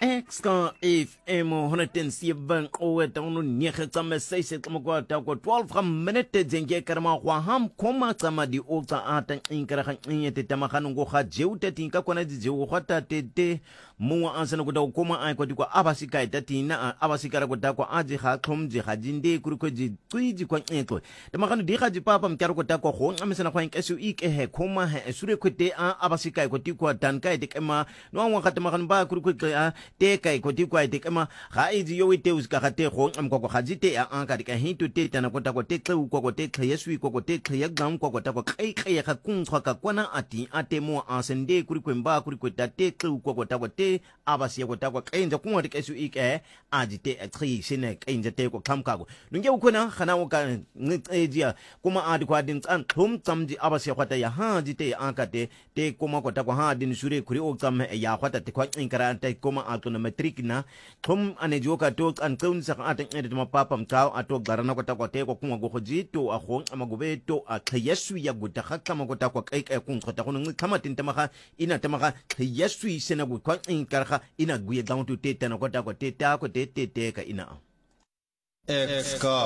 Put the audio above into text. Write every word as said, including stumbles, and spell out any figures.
Extra F M honderdseven owe tano nege tsama seise tsama kwa tako twaalf minute zenge karama kwa ham koma tsama di ulta ata inkara kan inyete tamakano ngo kha jeuta tinka kona di jeu khata tete muwa ansana kuda koma ai kwa dikwa abasika itatina abasikara kuda kwa aji kha khomji khajinde kuriko ji twiji kwa etlo tamakano di khaji papa mkaro kuda kwa ho amesana kwa inkesu ike he koma he sure kwete abasika kwa dikwa tanka itekema no wa khata makano ba kuriko te kai ko ti kwai te kama ga izi yo ite uska ga te go am ko ga jite a an ka ka hinto te tana ko ta ko te tlu ko ko te khyesu ko ko te khya gam ko ko ta ko kai kai ga kun tswa ka kwana ati ate mo ansende kuri kwemba kuri ko ta te tlu ko ko ta ko te abasi ko ta ko kai nja kun wa te su ike a jite a tri sine kai nja te ko kam ka go nge ko na khana o ka ngedia kuma a di kwa din tsan thum tsamji abasi ko ta ya ha jite an ka te te kuma ko ta ko ha din sure kuri o tsam ya ko ta te ko inkara te kuma a na metric na thum ane joka to an kun sa ata ede ma papa mtao ato garana ko ta ko te ko kunga go jito a go amagobe to a khyesu ya go ta khaka ma go ta ko kai kai kun khota kono ngi kama tin tamaka ina tamaka khyesu sena go kwa in karha ina guye down to te tana ko ta ko te ta ko te te te ka ina Extra